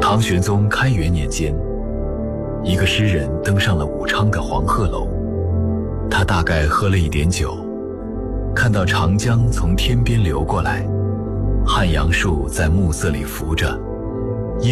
唐玄宗开元年间，一个诗人登上了武昌的黄鹤楼，他大概喝了一点酒，看到长江从天边流过来，汉阳树在暮色里浮着，